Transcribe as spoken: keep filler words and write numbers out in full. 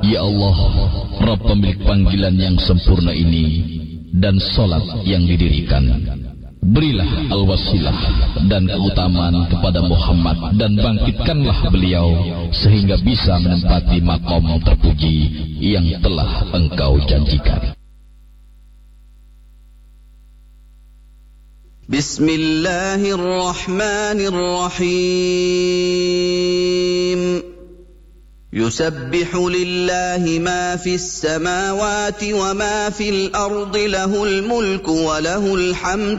Ya Allah, Rabb pemilik panggilan yang sempurna ini dan salat yang didirikan, berilah al-wasilah dan keutamaan kepada Muhammad dan bangkitkanlah beliau sehingga bisa menempati maqam terpuji yang telah Engkau janjikan. Bismillahirrahmanirrahim. Yusabbihu lillahi ma fis samawati wa ma fil ardi lahul mulku wa lahul hamdu